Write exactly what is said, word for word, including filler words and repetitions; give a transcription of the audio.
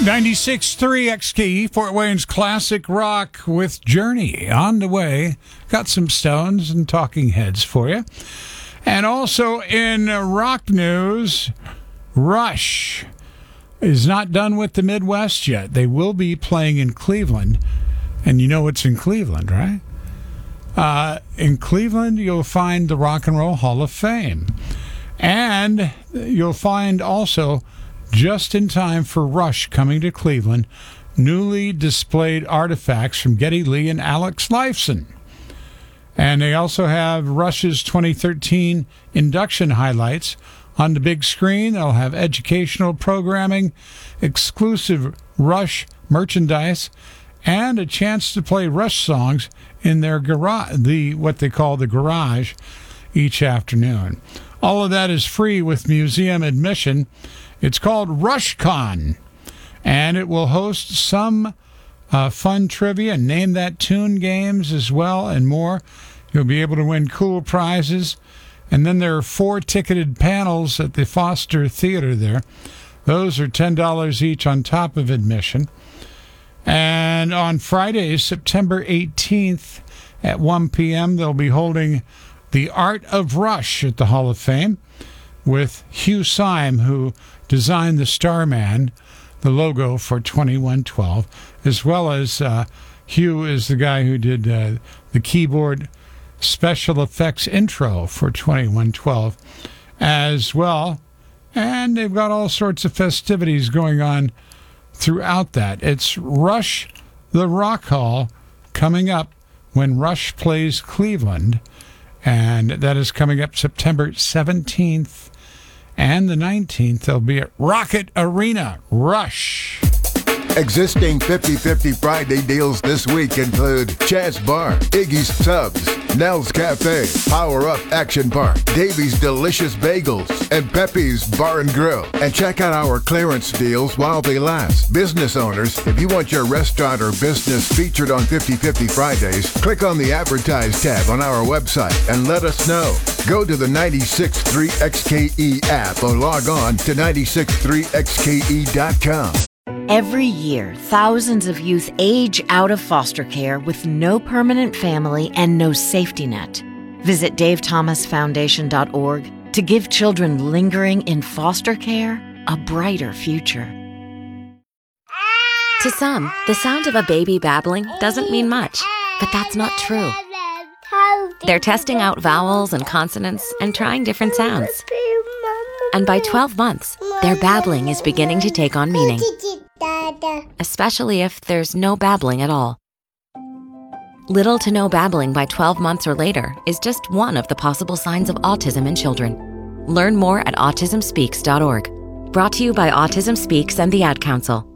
ninety-six point three X K E, Fort Wayne's classic rock with Journey on the way. Got some Stones and Talking Heads for you. And also in rock news, Rush is not done with the Midwest yet. They will be playing in Cleveland. And you know what's in Cleveland, right? Uh, in Cleveland, you'll find the Rock and Roll Hall of Fame. And you'll find also, just in time for Rush coming to Cleveland, newly displayed artifacts from Geddy Lee and Alex Lifeson. And they also have Rush's twenty thirteen induction highlights on the big screen. They'll have educational programming, exclusive Rush merchandise, and a chance to play Rush songs in their garage, the what they call the garage, each afternoon. All of that is free with museum admission. It's called RushCon, and it will host some uh, fun trivia, name that tune games as well, and more. You'll be able to win cool prizes. And then there are four ticketed panels at the Foster Theater there. Those are ten dollars each on top of admission. And on Friday, September eighteenth at one p.m., they'll be holding The Art of Rush at the Hall of Fame with Hugh Syme, who designed the Starman, the logo for twenty-one twelve, as well as uh, Hugh is the guy who did uh, the keyboard special effects intro for twenty-one twelve as well. And they've got all sorts of festivities going on throughout that. It's Rush the Rock Hall coming up when Rush plays Cleveland, and that is coming up September seventeenth and the nineteenth. They'll be at Rocket Arena. Rush. Existing fifty fifty Friday deals this week include Chaz Bar, Iggy's Subs, Nell's Cafe, Power Up Action Park, Davy's Delicious Bagels, and Pepe's Bar and Grill. And check out our clearance deals while they last. Business owners, if you want your restaurant or business featured on fifty fifty Fridays, click on the Advertise tab on our website and let us know. Go to the ninety-six point three X K E app or log on to ninety-six point three X K E dot com. Every year, thousands of youth age out of foster care with no permanent family and no safety net. Visit dave thomas foundation dot org to give children lingering in foster care a brighter future. To some, the sound of a baby babbling doesn't mean much, but that's not true. They're testing out vowels and consonants and trying different sounds. And by twelve months, their babbling is beginning to take on meaning, especially if there's no babbling at all. Little to no babbling by twelve months or later is just one of the possible signs of autism in children. Learn more at autism speaks dot org. Brought to you by Autism Speaks and the Ad Council.